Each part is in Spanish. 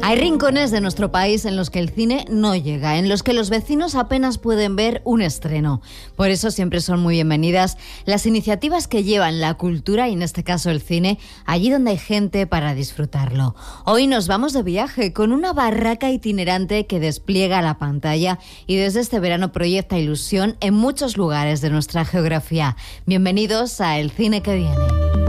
Hay rincones de nuestro país en los que el cine no llega, en los que los vecinos apenas pueden ver un estreno. Por eso siempre son muy bienvenidas las iniciativas que llevan la cultura, y en este caso el cine, allí donde hay gente para disfrutarlo. Hoy nos vamos de viaje con una barraca itinerante que despliega la pantalla y desde este verano proyecta ilusión en muchos lugares de nuestra geografía. Bienvenidos a El Cine que Viene.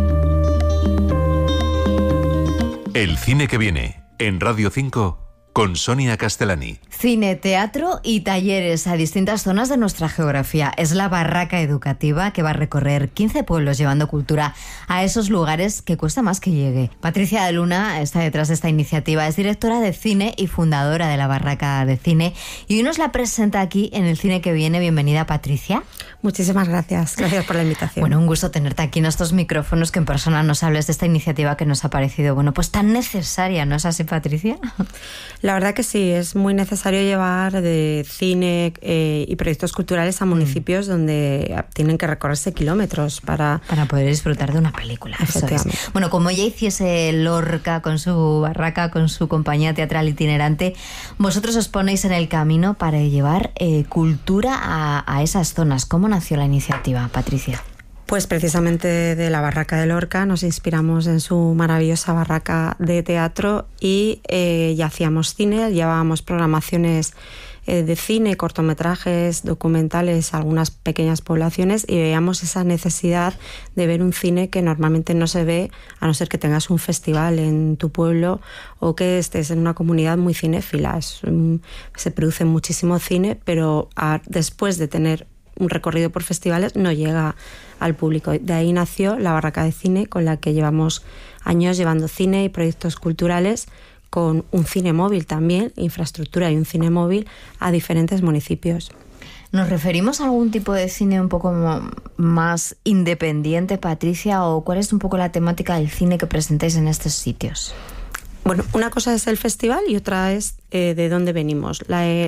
El Cine que Viene, en Radio 5, con Sonia Castellani. Cine, teatro y talleres a distintas zonas de nuestra geografía. Es la barraca educativa que va a recorrer 15 pueblos llevando cultura a esos lugares que cuesta más que llegue. Patricia de Luna está detrás de esta iniciativa, es directora de cine y fundadora de la barraca de cine, y hoy nos la presenta aquí en El Cine que Viene. Bienvenida, Patricia. Muchísimas gracias por la invitación. Bueno, un gusto tenerte aquí en estos micrófonos, que en persona nos hables de esta iniciativa que nos ha parecido, bueno, pues tan necesaria, ¿no es así, Patricia? La verdad que sí, es muy necesario llevar de cine y proyectos culturales a municipios donde tienen que recorrerse kilómetros para poder disfrutar de una película. Eso es. Bueno, como ya hiciese Lorca con su barraca, con su compañía teatral itinerante, vosotros os ponéis en el camino para llevar cultura a esas zonas. ¿Cómo nació la iniciativa, Patricia? Pues precisamente de la barraca de Lorca nos inspiramos en su maravillosa barraca de teatro y ya hacíamos cine, llevábamos programaciones de cine, cortometrajes, documentales, algunas pequeñas poblaciones, y veíamos esa necesidad de ver un cine que normalmente no se ve, a no ser que tengas un festival en tu pueblo o que estés en una comunidad muy cinéfila. Se produce muchísimo cine, pero después de tener un recorrido por festivales no llega al público. De ahí nació la barraca de cine, con la que llevamos años llevando cine y proyectos culturales, con un cine móvil también, infraestructura y un cine móvil a diferentes municipios. ¿Nos referimos a algún tipo de cine un poco más independiente, Patricia, o cuál es un poco la temática del cine que presentáis en estos sitios? Bueno, una cosa es el festival y otra es de dónde venimos.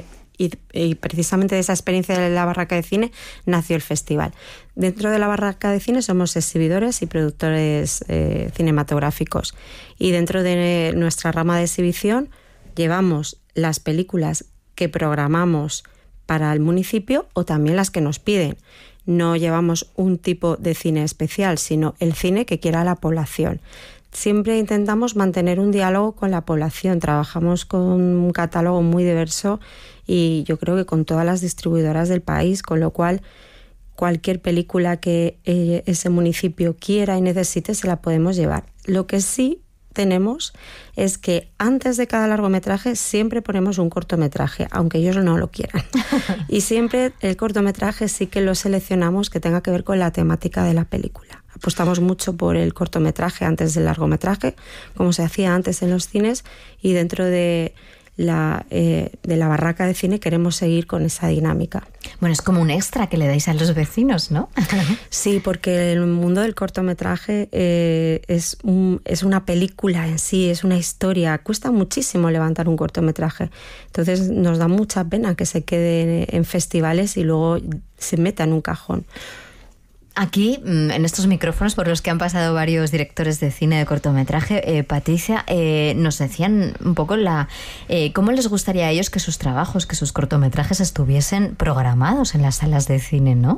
Y precisamente de esa experiencia de la barraca de cine nació el festival. Dentro de la barraca de cine somos exhibidores y productores cinematográficos, y dentro de nuestra rama de exhibición llevamos las películas que programamos para el municipio o también las que nos piden. No llevamos un tipo de cine especial, sino el cine que quiera la población. Siempre intentamos mantener un diálogo con la población. Trabajamos con un catálogo muy diverso y yo creo que con todas las distribuidoras del país, con lo cual cualquier película que ese municipio quiera y necesite se la podemos llevar. Lo que sí tenemos es que antes de cada largometraje siempre ponemos un cortometraje, aunque ellos no lo quieran. Y siempre el cortometraje sí que lo seleccionamos que tenga que ver con la temática de la película. Apostamos mucho por el cortometraje antes del largometraje, como se hacía antes en los cines, y dentro de la barraca de cine queremos seguir con esa dinámica. Bueno, es como un extra que le dais a los vecinos, ¿no? Sí, porque el mundo del cortometraje es una película en sí, es una historia. Cuesta muchísimo levantar un cortometraje. Entonces nos da mucha pena que se quede en festivales y luego se meta en un cajón. Aquí, en estos micrófonos por los que han pasado varios directores de cine de cortometraje, Patricia, nos decían un poco cómo les gustaría a ellos que sus trabajos, que sus cortometrajes estuviesen programados en las salas de cine, ¿no?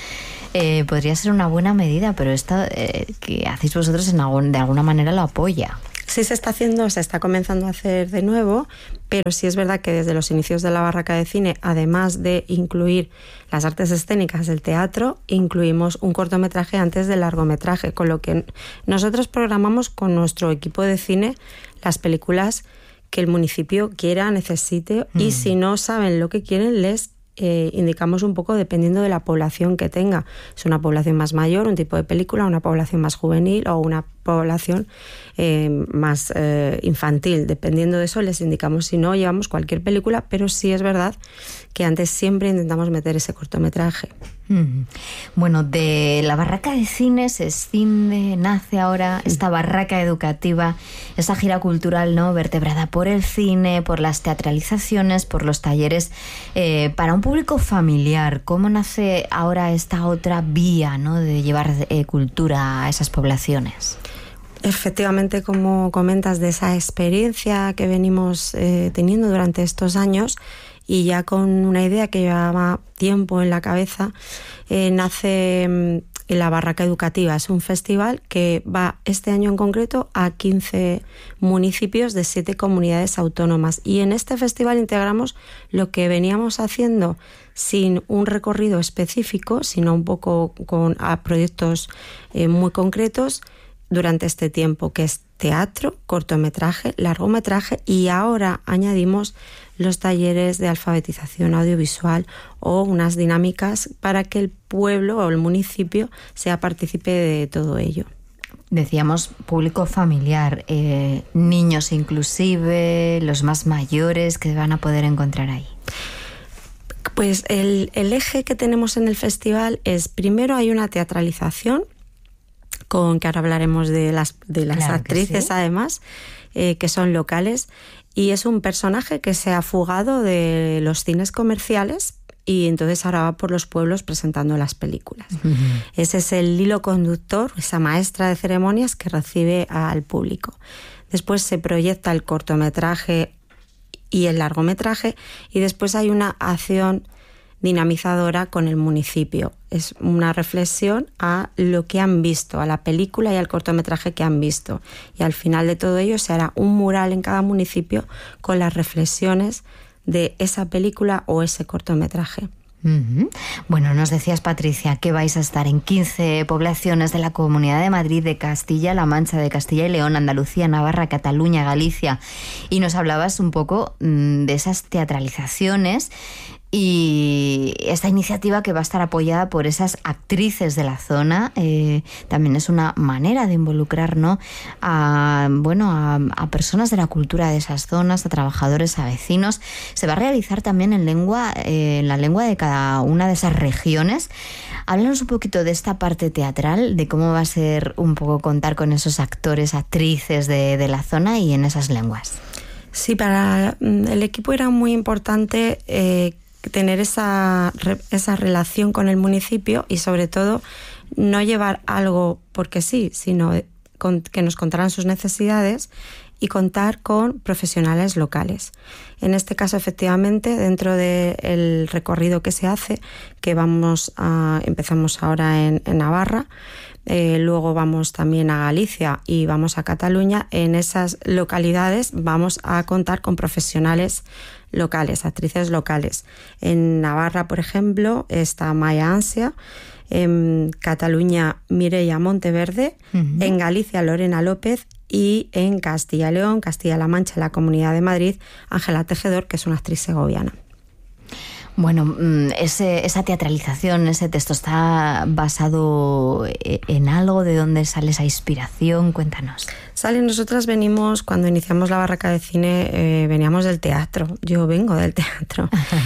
Podría ser una buena medida, pero esto que hacéis vosotros de alguna manera lo apoya. Sí se está haciendo, se está comenzando a hacer de nuevo, pero sí es verdad que desde los inicios de la barraca de cine, además de incluir las artes escénicas del teatro, incluimos un cortometraje antes del largometraje, con lo que nosotros programamos con nuestro equipo de cine las películas que el municipio quiera, necesite, y si no saben lo que quieren, les indicamos un poco dependiendo de la población que tenga. Es una población más mayor, un tipo de película, una población más juvenil o una población más infantil. Dependiendo de eso les indicamos. Si no, llevamos cualquier película, pero sí es verdad que antes siempre intentamos meter ese cortometraje. Bueno, de la barraca de cine se escinde, nace ahora esta barraca educativa, esta gira cultural, ¿no?, vertebrada por el cine, por las teatralizaciones, por los talleres, para un público familiar. ¿Cómo nace ahora esta otra vía, ¿no?, de llevar cultura a esas poblaciones? Efectivamente, como comentas, de esa experiencia que venimos teniendo durante estos años y ya con una idea que llevaba tiempo en la cabeza, nace La Barraca Educativa. Es un festival que va este año en concreto a 15 municipios de 7 comunidades autónomas. Y en este festival integramos lo que veníamos haciendo sin un recorrido específico, sino un poco con proyectos muy concretos durante este tiempo, que es teatro, cortometraje, largometraje, y ahora añadimos los talleres de alfabetización audiovisual o unas dinámicas para que el pueblo o el municipio sea partícipe de todo ello. Decíamos público familiar, niños inclusive, los más mayores que van a poder encontrar ahí. Pues el eje que tenemos en el festival es, primero hay una teatralización, que ahora hablaremos de las claro actrices, sí, además, que son locales, y es un personaje que se ha fugado de los cines comerciales y entonces ahora va por los pueblos presentando las películas. Uh-huh. Ese es el hilo conductor, esa maestra de ceremonias que recibe al público. Después se proyecta el cortometraje y el largometraje, y después hay una acción dinamizadora con el municipio. Es una reflexión a lo que han visto, a la película y al cortometraje que han visto. Y al final de todo ello se hará un mural en cada municipio con las reflexiones de esa película o ese cortometraje. Uh-huh. Bueno, nos decías, Patricia, que vais a estar en 15 poblaciones de la Comunidad de Madrid, de Castilla-La Mancha, de Castilla y León, Andalucía, Navarra, Cataluña, Galicia, y nos hablabas un poco de esas teatralizaciones y esta iniciativa que va a estar apoyada por esas actrices de la zona. También es una manera de involucrar, ¿no?, a personas de la cultura de esas zonas, a trabajadores, a vecinos. Se va a realizar también en la lengua de cada una de esas regiones. Háblanos un poquito de esta parte teatral, de cómo va a ser un poco contar con esos actores, actrices de la zona y en esas lenguas. Sí, para el equipo era muy importante tener esa relación con el municipio y sobre todo no llevar algo porque sí, sino que nos contaran sus necesidades y contar con profesionales locales. En este caso, efectivamente, dentro del recorrido que se hace, que empezamos ahora en Navarra, luego vamos también a Galicia y vamos a Cataluña. En esas localidades vamos a contar con profesionales locales, actrices locales. En Navarra, por ejemplo, está Maya Ansia, en Cataluña Mireia Monteverde, uh-huh, en Galicia Lorena López y en Castilla y León, Castilla-La Mancha, en la Comunidad de Madrid, Ángela Tejedor, que es una actriz segoviana. Bueno, esa teatralización, ese texto, ¿está basado en algo? ¿De dónde sale esa inspiración? Cuéntanos. Nosotras venimos, cuando iniciamos la Barraca de Cine, veníamos del teatro. Yo vengo del teatro.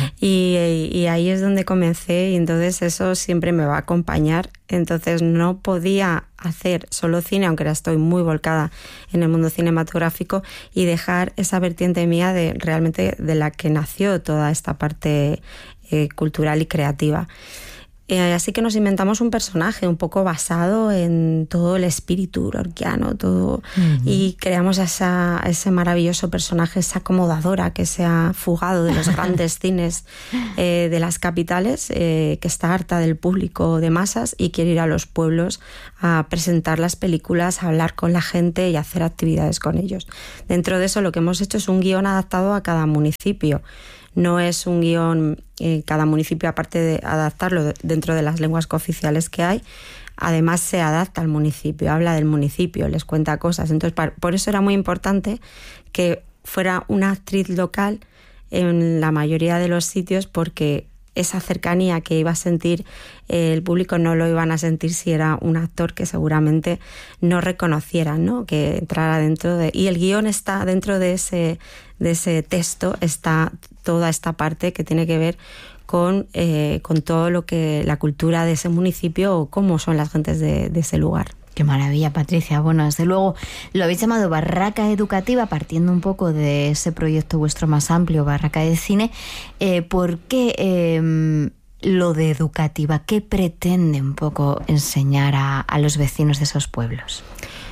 y ahí es donde comencé, y entonces eso siempre me va a acompañar. Entonces no podía hacer solo cine, aunque ahora estoy muy volcada en el mundo cinematográfico, y dejar esa vertiente mía realmente de la que nació toda esta parte cultural y creativa. Así que nos inventamos un personaje un poco basado en todo el espíritu lorquiano, todo, uh-huh, y creamos ese maravilloso personaje, esa acomodadora que se ha fugado de los grandes cines de las capitales, que está harta del público de masas y quiere ir a los pueblos a presentar las películas, a hablar con la gente y hacer actividades con ellos. Dentro de eso, lo que hemos hecho es un guión adaptado a cada municipio. No es un guión, cada municipio, aparte de adaptarlo dentro de las lenguas cooficiales que hay, además se adapta al municipio, habla del municipio, les cuenta cosas. Entonces, por eso era muy importante que fuera una actriz local en la mayoría de los sitios, porque esa cercanía que iba a sentir el público no lo iban a sentir si era un actor que seguramente no reconocieran, ¿no?, que entrara dentro de... Y el guión está dentro de ese texto, está toda esta parte que tiene que ver con todo lo que la cultura de ese municipio o cómo son las gentes de ese lugar. Qué maravilla, Patricia. Bueno, desde luego lo habéis llamado Barraca Educativa, partiendo un poco de ese proyecto vuestro más amplio, Barraca de Cine. ¿Por qué lo de educativa? ¿Qué pretende un poco enseñar a los vecinos de esos pueblos?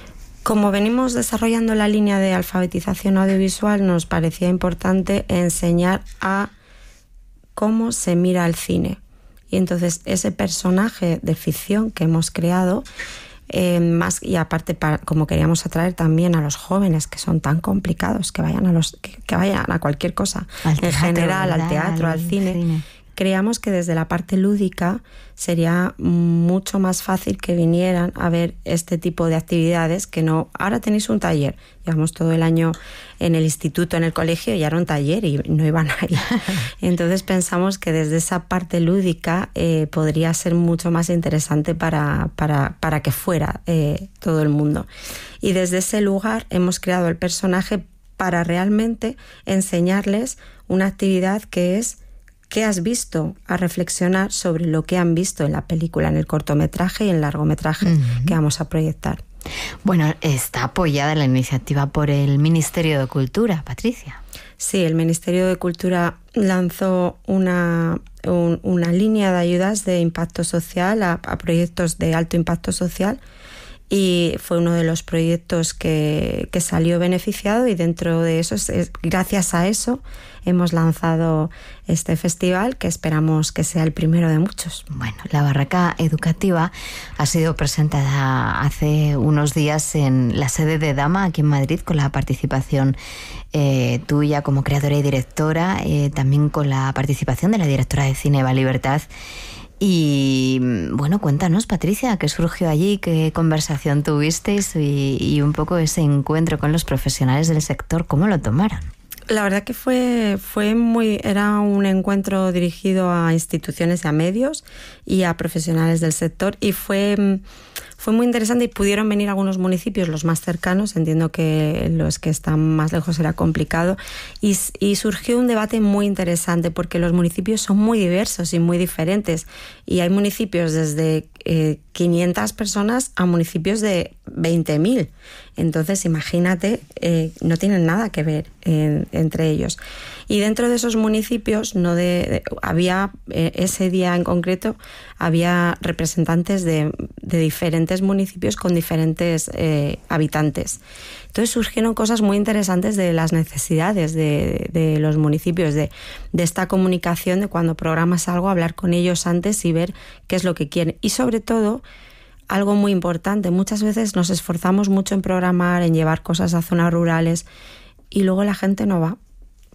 Como venimos desarrollando la línea de alfabetización audiovisual, nos parecía importante enseñar a cómo se mira el cine. Y entonces ese personaje de ficción que hemos creado, más y aparte como queríamos atraer también a los jóvenes que son tan complicados, que vayan a cualquier cosa, al teatro, en general, ¿verdad? Al teatro, al cine. Creíamos que desde la parte lúdica sería mucho más fácil que vinieran a ver este tipo de actividades que no. Ahora tenéis un taller, llevamos todo el año en el instituto, en el colegio, y era un taller y no iban a ir. Entonces pensamos que desde esa parte lúdica podría ser mucho más interesante para que fuera todo el mundo. Y desde ese lugar hemos creado el personaje para realmente enseñarles una actividad que es ¿qué has visto? A reflexionar sobre lo que han visto en la película, en el cortometraje y en el largometraje que vamos a proyectar. Bueno, está apoyada la iniciativa por el Ministerio de Cultura, Patricia. Sí, el Ministerio de Cultura lanzó una línea de ayudas de impacto social a proyectos de alto impacto social, y fue uno de los proyectos que salió beneficiado, y dentro de eso, gracias a eso, hemos lanzado este festival que esperamos que sea el primero de muchos. Bueno, la barraca educativa ha sido presentada hace unos días en la sede de Dama, aquí en Madrid, con la participación tuya como creadora y directora, también con la participación de la directora de cine, Eva Libertad. Y bueno, cuéntanos, Patricia, ¿qué surgió allí? ¿Qué conversación tuvisteis? Y un poco ese encuentro con los profesionales del sector, ¿cómo lo tomaron? La verdad que era un encuentro dirigido a instituciones y a medios y a profesionales del sector, y fue muy interesante, y pudieron venir algunos municipios, los más cercanos. Entiendo que los que están más lejos era complicado, y surgió un debate muy interesante porque los municipios son muy diversos y muy diferentes, y hay municipios desde 500 personas a municipios de 20.000. Entonces, imagínate, no tienen nada que ver entre ellos. Y dentro de esos municipios había, ese día en concreto, había representantes de diferentes municipios con diferentes habitantes. Entonces surgieron cosas muy interesantes de las necesidades de los municipios, de esta comunicación, de cuando programas algo, hablar con ellos antes y ver qué es lo que quieren. Y sobre todo, algo muy importante, muchas veces nos esforzamos mucho en programar, en llevar cosas a zonas rurales, y luego la gente no va.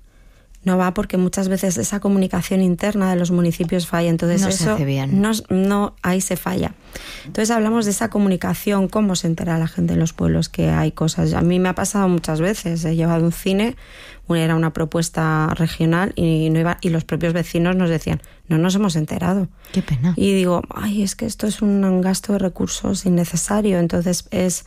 No va porque muchas veces esa comunicación interna de los municipios falla. Entonces no eso se hace bien. No, ahí se falla. Entonces hablamos de esa comunicación, cómo se entera la gente en los pueblos que hay cosas. A mí me ha pasado muchas veces. He llevado un cine, era una propuesta regional, y no iba, y los propios vecinos nos decían, no nos hemos enterado. Qué pena. Y digo, es que esto es un gasto de recursos innecesario. Entonces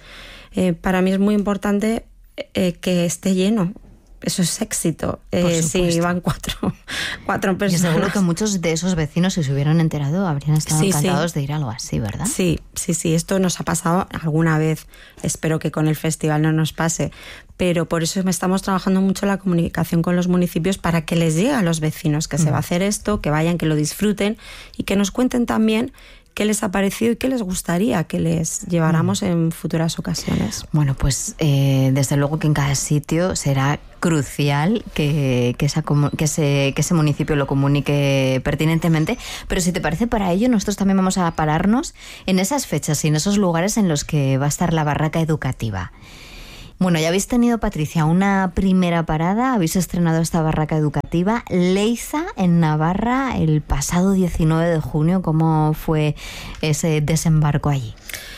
para mí es muy importante que esté lleno. Eso es éxito. Si van cuatro personas. Y seguro que muchos de esos vecinos, si se hubieran enterado, habrían estado encantados de ir a algo así, ¿verdad? Sí. Esto nos ha pasado alguna vez. Espero que con el festival no nos pase. Pero por eso estamos trabajando mucho la comunicación con los municipios, para que les llegue a los vecinos que se va a hacer esto, que vayan, que lo disfruten, y que nos cuenten también qué les ha parecido y qué les gustaría que les lleváramos en futuras ocasiones. Bueno, pues desde luego que en cada sitio será crucial que ese municipio lo comunique pertinentemente. Pero si te parece, para ello nosotros también vamos a pararnos en esas fechas y en esos lugares en los que va a estar la barraca educativa. Bueno, ya habéis tenido, Patricia, una primera parada, habéis estrenado esta barraca educativa, Leiza, en Navarra, el pasado 19 de junio. ¿Cómo fue ese desembarco allí?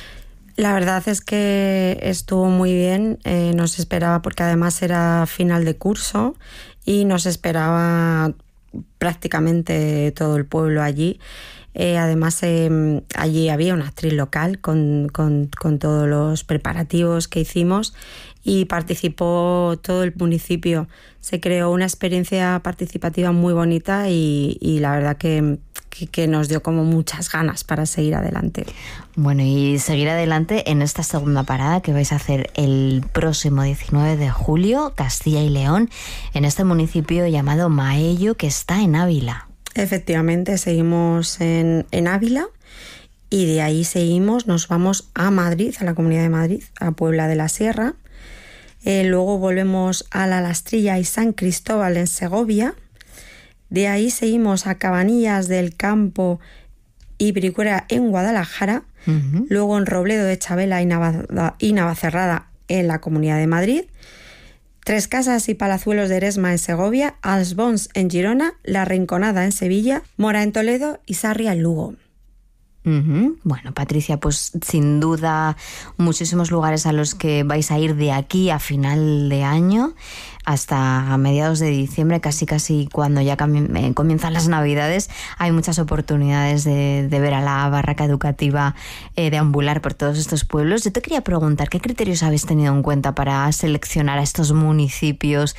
La verdad es que estuvo muy bien, nos esperaba, porque además era final de curso, y nos esperaba prácticamente todo el pueblo allí. Además, allí había una actriz local con todos los preparativos que hicimos, y participó todo el municipio. Se creó una experiencia participativa muy bonita, y la verdad que nos dio como muchas ganas para seguir adelante. Bueno, y seguir adelante en esta segunda parada que vais a hacer el próximo 19 de julio, Castilla y León, en este municipio llamado Maello, que está en Ávila. Efectivamente, seguimos en Ávila, y de ahí seguimos, nos vamos a Madrid, a la Comunidad de Madrid, a Puebla de la Sierra. Luego volvemos a La Lastrilla y San Cristóbal en Segovia. De ahí seguimos a Cabanillas del Campo y Bricuera en Guadalajara. Uh-huh. Luego en Robledo de Chabela y Navacerrada en la Comunidad de Madrid. Tres Casas y Palazuelos de Eresma en Segovia, Els Bons en Girona, La Rinconada en Sevilla, Mora en Toledo y Sarria en Lugo. Uh-huh. Bueno, Patricia, pues sin duda muchísimos lugares a los que vais a ir de aquí a final de año hasta mediados de diciembre, casi cuando ya comienzan las Navidades. Hay muchas oportunidades de ver a la barraca educativa deambular por todos estos pueblos. Yo te quería preguntar, ¿qué criterios habéis tenido en cuenta para seleccionar a estos municipios?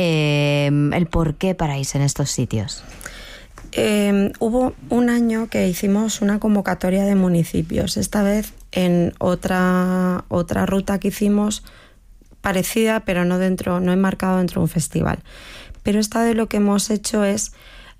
El por qué paráis en estos sitios. Hubo un año que hicimos una convocatoria de municipios. Esta vez en otra ruta que hicimos parecida, pero no enmarcado dentro de un festival. Pero esta vez lo que hemos hecho es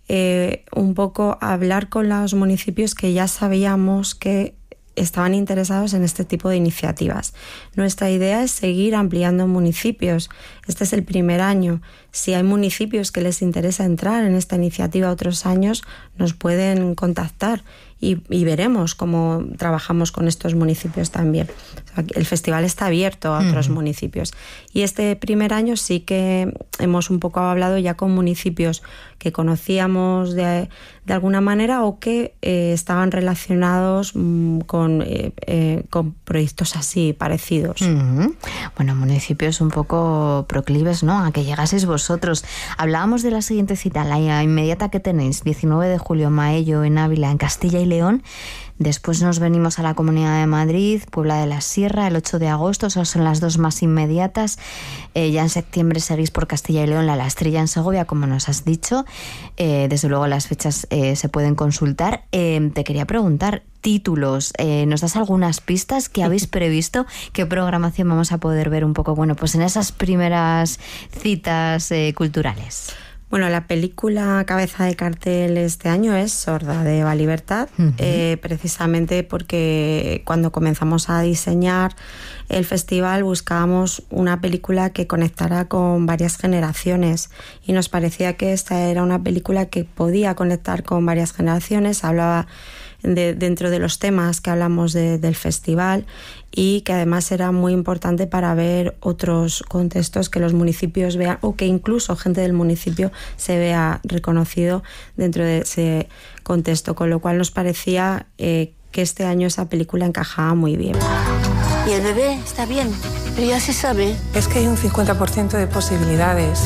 un poco hablar con los municipios que ya sabíamos que estaban interesados en este tipo de iniciativas. Nuestra idea es seguir ampliando municipios. Este es el primer año. Si hay municipios que les interesa entrar en esta iniciativa otros años, nos pueden contactar y veremos cómo trabajamos con estos municipios también. O sea, el festival está abierto a otros municipios. Y este primer año sí que hemos un poco hablado ya con municipios que conocíamos de alguna manera o que estaban relacionados con proyectos así parecidos. Uh-huh. Bueno, municipios un poco proclives, ¿no?, a que llegaseis vosotros. Hablábamos de la siguiente cita, la inmediata que tenéis, 19 de julio, Maello, en Ávila, en Castilla y León. Después nos venimos a la Comunidad de Madrid, Puebla de la Sierra, el 8 de agosto, esas son las dos más inmediatas. Ya en septiembre seguís por Castilla y León, La Lastrilla en Segovia, como nos has dicho. Desde luego las fechas se pueden consultar. Te quería preguntar, títulos, ¿nos das algunas pistas que habéis previsto? ¿Qué programación vamos a poder ver un poco, bueno, pues en esas primeras citas culturales? Bueno, la película cabeza de cartel este año es Sorda, de Eva Libertad, precisamente porque cuando comenzamos a diseñar el festival buscábamos una película que conectara con varias generaciones y nos parecía que esta era una película que podía conectar con varias generaciones, hablaba dentro de los temas que hablamos del festival y que además era muy importante para ver otros contextos que los municipios vean o que incluso gente del municipio se vea reconocido dentro de ese contexto, con lo cual nos parecía que este año esa película encajaba muy bien. Y el bebé está bien, pero ya se sabe. Es que hay un 50% de posibilidades.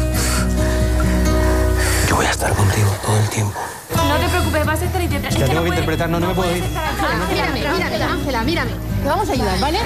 Yo voy a estar contigo todo el tiempo. No te preocupes, vas a estar intentando. Ya tengo que interpretar, no me puedo ir. Mírame, Ángela, mírame. Te vamos a ayudar, ¿vale?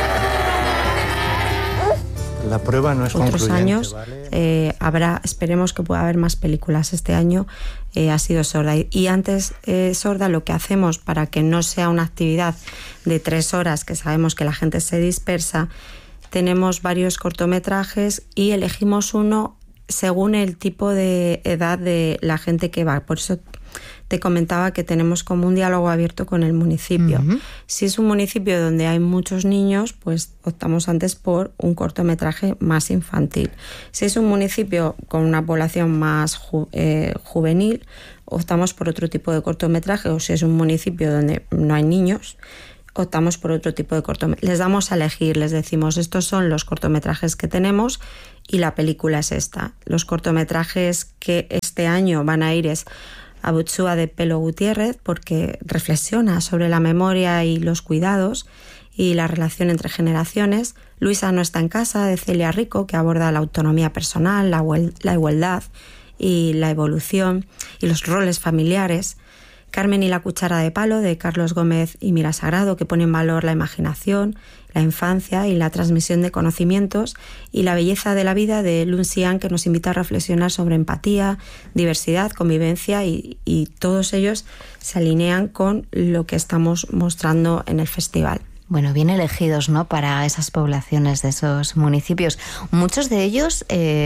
La prueba no es otros concluyente, años, ¿vale? esperemos que pueda haber más películas. Este año ha sido Sorda. Y antes Sorda, lo que hacemos para que no sea una actividad de 3 horas, que sabemos que la gente se dispersa, tenemos varios cortometrajes y elegimos uno según el tipo de edad de la gente que va. Por eso te comentaba que tenemos como un diálogo abierto con el municipio. Uh-huh. Si es un municipio donde hay muchos niños, pues optamos antes por un cortometraje más infantil. Si es un municipio con una población más juvenil, optamos por otro tipo de cortometraje. O si es un municipio donde no hay niños, optamos por otro tipo de cortometraje. Les damos a elegir, les decimos, estos son los cortometrajes que tenemos y la película es esta. Los cortometrajes que este año van a ir es Abutsua, de Pelo Gutiérrez, porque reflexiona sobre la memoria y los cuidados y la relación entre generaciones. Luisa no está en casa, de Celia Rico, que aborda la autonomía personal, la igualdad y la evolución y los roles familiares. Carmen y la cuchara de palo, de Carlos Gómez y Mira Sagrado, que pone en valor la imaginación, la infancia y la transmisión de conocimientos, y La belleza de la vida, de Lun Xian, que nos invita a reflexionar sobre empatía, diversidad, convivencia, y todos ellos se alinean con lo que estamos mostrando en el festival. Bueno, bien elegidos, ¿no?, para esas poblaciones de esos municipios. Muchos de ellos,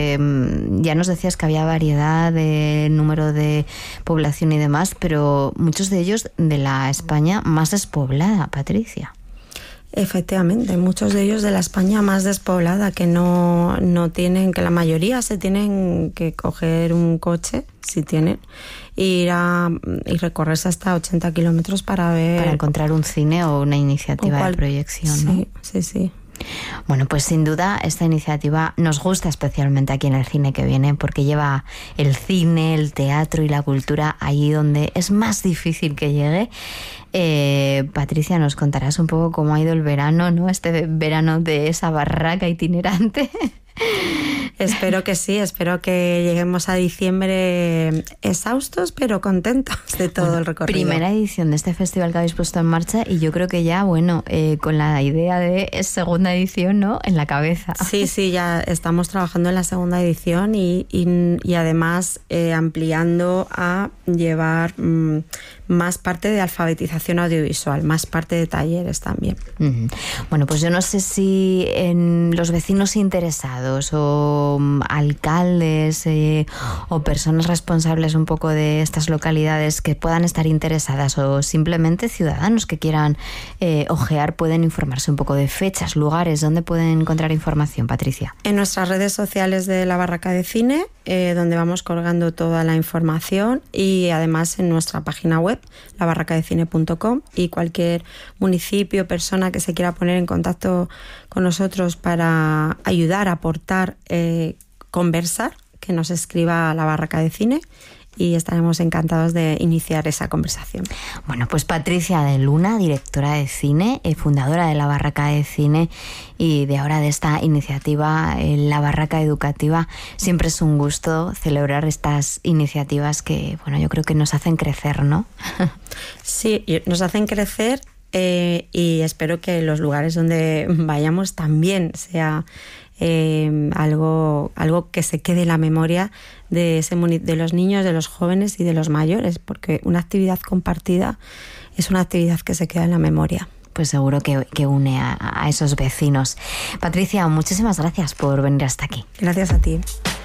ya nos decías que había variedad de número de población y demás, pero muchos de ellos de la España más despoblada, Patricia. Efectivamente, muchos de ellos de la España más despoblada, que no tienen, que la mayoría se tienen que coger un coche, si tienen, y recorrerse hasta 80 kilómetros para encontrar un cine o una iniciativa de proyección, ¿no? Sí. Bueno, pues sin duda esta iniciativa nos gusta especialmente aquí en El Cine que Viene, porque lleva el cine, el teatro y la cultura allí donde es más difícil que llegue. Patricia, nos contarás un poco cómo ha ido el verano, ¿no? Este verano de esa barraca itinerante. Espero que sí, espero que lleguemos a diciembre exhaustos, pero contentos de todo el recorrido. Primera edición de este festival que habéis puesto en marcha y yo creo que ya, con la idea de segunda edición, ¿no?, en la cabeza. Sí, ya estamos trabajando en la segunda edición y además ampliando a llevar más parte de alfabetización audiovisual, más parte de talleres también. Bueno, pues yo no sé si en los vecinos interesados o alcaldes o personas responsables un poco de estas localidades que puedan estar interesadas, o simplemente ciudadanos que quieran ojear, pueden informarse un poco de fechas, lugares, ¿dónde pueden encontrar información, Patricia? En nuestras redes sociales de la Barraca de Cine, donde vamos colgando toda la información, y además en nuestra página web, labarracadecine.com, y cualquier municipio, persona que se quiera poner en contacto con nosotros para ayudar, aportar, conversar, que nos escriba a la Barraca de Cine y estaremos encantados de iniciar esa conversación. Bueno, pues Patricia de Luna, directora de cine, fundadora de la Barraca de Cine y de ahora de esta iniciativa, la Barraca Educativa. Siempre es un gusto celebrar estas iniciativas que, yo creo que nos hacen crecer, ¿no? Sí, nos hacen crecer y espero que los lugares donde vayamos también sea algo que se quede en la memoria de los niños, de los jóvenes y de los mayores, porque una actividad compartida es una actividad que se queda en la memoria. Pues seguro que une a esos vecinos. Patricia, muchísimas gracias por venir hasta aquí. Gracias a ti.